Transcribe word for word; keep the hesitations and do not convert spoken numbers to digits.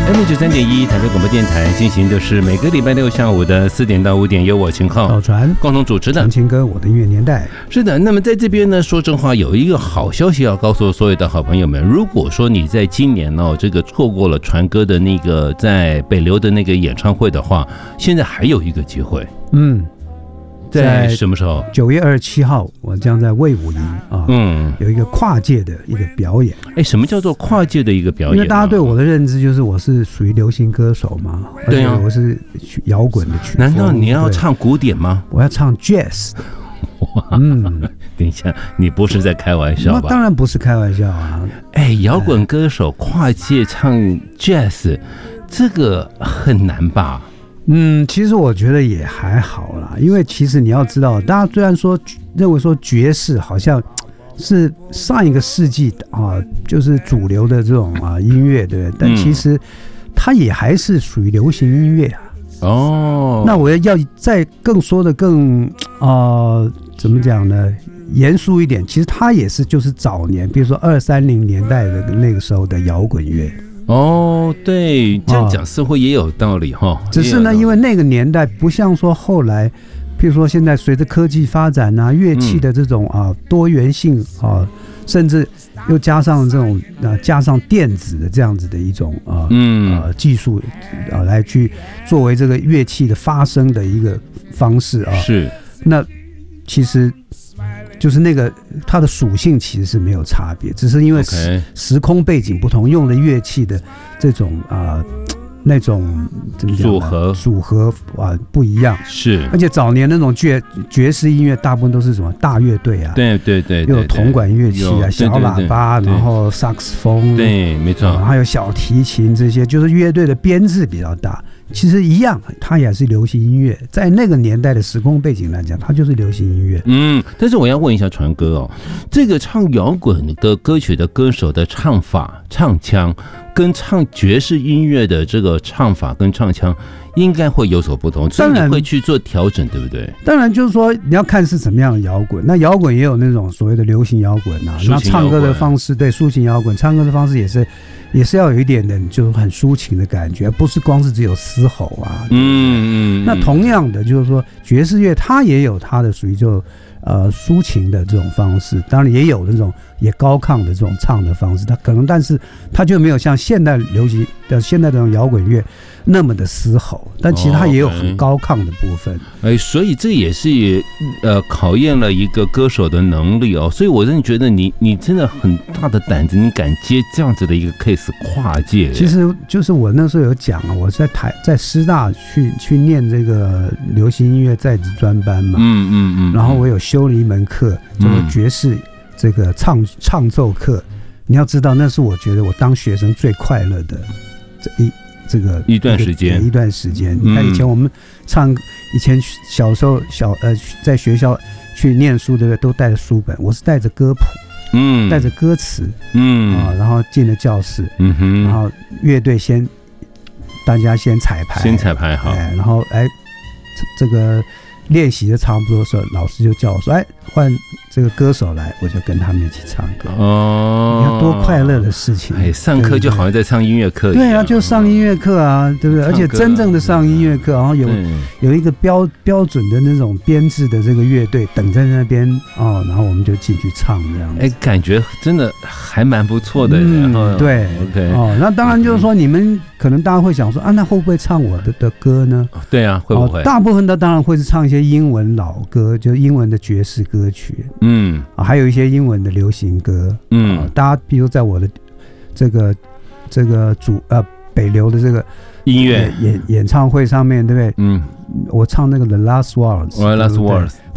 F M 九三点一台北广播电台进行的是每个礼拜六下午的四点到五点，由我秦昊、 老传共同主持的传情歌我的音乐年代。 是的，那么在这边呢，说真话，有一个好消息要告诉所有的好朋友们，如果说你在今年哦，这个错过了传哥的那个在北流的那个演唱会的话，现在还有一个机会。 嗯。 在什么时候？ 九月二十七号，我将在卫武营啊，嗯，有一个跨界的一个表演。 哎，什么叫做跨界的一个表演？ 因为大家对我的认知就是我是属于流行歌手嘛， 对啊， 我是摇滚的曲风。 难道你要唱古典吗？ 我要唱 jazz。 嗯，等一下，你不是在开玩笑吧？ 那当然不是开玩笑啊！ 哎，摇滚歌手跨界唱 jazz， 这个很难吧？ 嗯，其实我觉得也还好啦，因为其实你要知道，大家虽然说认为说爵士好像是上一个世纪啊，就是主流的这种啊音乐，对不对？但其实它也还是属于流行音乐啊。哦，那我要再更说的更啊、呃，怎么讲呢？严肃一点，其实它也是就是早年，比如说二三零年代的那个时候的摇滚乐。 哦，对，这样讲似乎也有道理哈。 只是呢，因为那个年代不像说后来，譬如说现在随着科技发展啊，乐器的这种啊多元性啊，甚至又加上这种啊加上电子的这样子的一种啊嗯呃技术啊来去作为这个乐器的发声的一个方式啊。是。那其实。就是那个它的属性其实是没有差别，只是因为时空背景不同，用的乐器的这种啊、呃、那种怎么讲组合组合啊不一样。是，而且早年那种爵爵士音乐大部分都是什么大乐队啊，对对 对, 对，又有铜管乐器啊，小喇叭，然后萨克斯风，对，没错，还有小提琴这些，就是乐队的编制比较大。其实一样，它也是流行音乐，在那个年代的时空背景来讲，它就是流行音乐。嗯， 但是我要问一下传哥哦，这个唱摇滚的歌曲的歌手的唱法、唱腔，跟唱爵士音乐的这个唱法跟唱腔，应该会有所不同，所以你会去做调整，对不对？ 当然，就是说你要看是什么样的摇滚。那摇滚也有那种所谓的流行摇滚啊，那唱歌的方式，对，抒情摇滚，唱歌的方式也是。也是要有一点的，就是很抒情的感觉，不是光是只有嘶吼啊。嗯嗯。那同样的，就是说爵士乐它也有它的属于就呃抒情的这种方式，当然也有那种也高亢的这种唱的方式，它可能但是它就没有像现代流行的现代这种摇滚乐那么的嘶吼，但其实它也有很高亢的部分。 哎、哦 okay ，所以这也是呃考验了一个歌手的能力哦。所以我真的觉得你你真的很大的胆子，你敢接这样子的一个 case 跨界。 其实就是我那时候有讲啊，我在台在师大去去念这个流行音乐在职专班嘛，嗯嗯嗯，然后我有修了一门课，叫做爵士这个唱唱奏课。你要知道，那是我觉得我当学生最快乐的这一。这个一段时间， 一段时间。你看以前我们唱，以前小时候小呃在学校去念书，对不对？都带着书本，我是带着歌谱，嗯，带着歌词，嗯啊，然后进了教室，嗯哼，然后乐队先大家先彩排， 先彩排好， 哎，然后哎这个练习的差不多的时候，老师就叫我说，哎，换这个歌手来，我就跟他们一起唱歌。哦，你看多快乐的事情！ 哎，上课就好像在上音乐课一样。 对啊，就上音乐课啊，对不对？而且真正的上音乐课，然后有有一个标标准的那种编制的这个乐队等在那边哦，然后我们就进去唱这样子。 哎，感觉真的还蛮不错的。 嗯，对 ，OK。哦，那当然就是说，你们可能大家会想说啊，那会不会唱我的的歌呢？ 对啊，会不会？ 大部分的当然会是唱一些英文老歌，就是英文的爵士歌曲。嗯，啊，还有一些英文的流行歌。嗯，啊、大家比如在我的这个这个主呃北流的这个音乐演演唱会上面，对不对？嗯，我唱那个 The Last Waltz， Last Waltz。